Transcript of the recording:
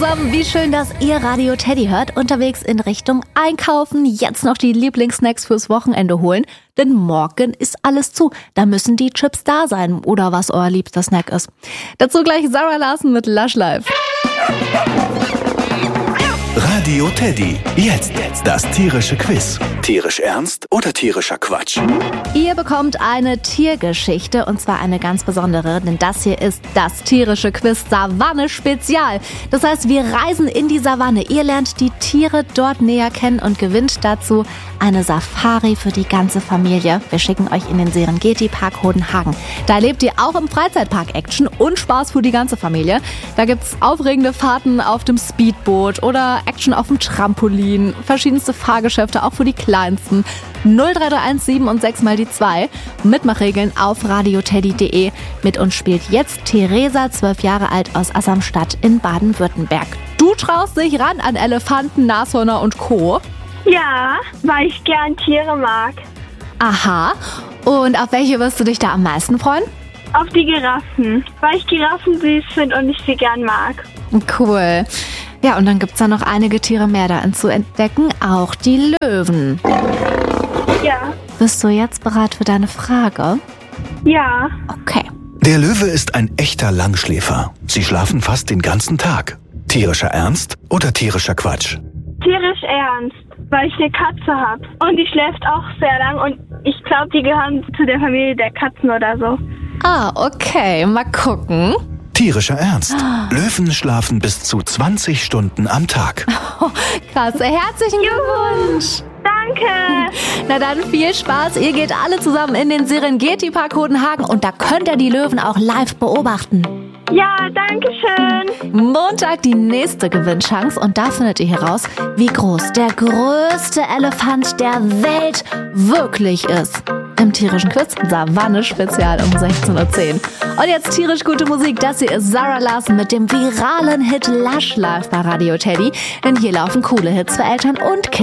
zusammen, wie schön, dass ihr Radio Teddy hört. Unterwegs in Richtung Einkaufen, jetzt noch die Lieblingssnacks fürs Wochenende holen. Denn morgen ist alles zu. Da müssen die Chips da sein oder was euer liebster Snack ist. Dazu gleich Zara Larsson mit Lush Life. Radio Teddy. Jetzt das tierische Quiz. Tierisch ernst oder tierischer Quatsch? Ihr bekommt eine Tiergeschichte und zwar eine ganz besondere, denn das hier ist das tierische Quiz Savanne Spezial. Das heißt, wir reisen in die Savanne. Ihr lernt die Tiere dort näher kennen und gewinnt dazu eine Safari für die ganze Familie. Wir schicken euch in den Serengeti-Park Hodenhagen. Da erlebt ihr auch im Freizeitpark Action und Spaß für die ganze Familie. Da gibt's aufregende Fahrten auf dem Speedboot oder Action auf dem Trampolin, verschiedenste Fahrgeschäfte, auch für die Kleinsten. 0331 7 und 6 mal die 2. Mitmachregeln auf radioteddy.de. Mit uns spielt jetzt Theresa, 12 Jahre alt, aus Assamstadt in Baden-Württemberg. Du traust dich ran an Elefanten, Nashörner und Co. Ja, weil ich gern Tiere mag. Aha. Und auf welche wirst du dich da am meisten freuen? Auf die Giraffen, weil ich Giraffen süß finde und ich sie gern mag. Cool. Ja, und dann gibt's da noch einige Tiere mehr da zu entdecken, auch die Löwen. Ja. Bist du jetzt bereit für deine Frage? Ja. Okay. Der Löwe ist ein echter Langschläfer. Sie schlafen fast den ganzen Tag. Tierischer Ernst oder tierischer Quatsch? Tierisch ernst, weil ich eine Katze habe. Und die schläft auch sehr lang und ich glaube, die gehören zu der Familie der Katzen oder so. Ah, okay. Mal gucken. Tierischer Ernst. Löwen schlafen bis zu 20 Stunden am Tag. Oh, krass. Herzlichen Glückwunsch. Danke. Na dann viel Spaß. Ihr geht alle zusammen in den Serengeti-Park Hodenhagen und da könnt ihr die Löwen auch live beobachten. Ja, danke schön. Montag die nächste Gewinnchance und da findet ihr heraus, wie groß der größte Elefant der Welt wirklich ist. Im tierischen Quiz Savanne Spezial um 16:10 Uhr. Und jetzt tierisch gute Musik. Das hier ist Zara Larsson mit dem viralen Hit Lush Life bei Radio Teddy. Denn hier laufen coole Hits für Eltern und Kinder.